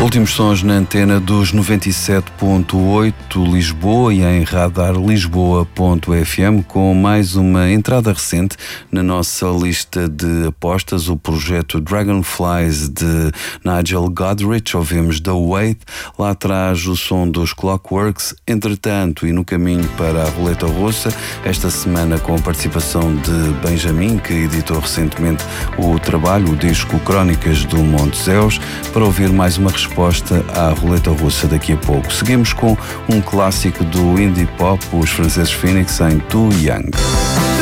Últimos sons na antena dos 97.8 Lisboa e em radarlisboa.fm, com mais uma entrada recente na nossa lista de apostas, o projeto Dragonflies de Nigel Godrich. Ouvimos The Wait, lá atrás o som dos Clockworks. Entretanto, e no caminho para a Roleta Russa, esta semana com a participação de Benjamin, que editou recentemente o trabalho, o disco Crónicas do Monte Zeus, para ouvir mais uma resposta à Roleta Russa daqui a pouco. Seguimos com um clássico do indie pop, os franceses Phoenix, em Too Young.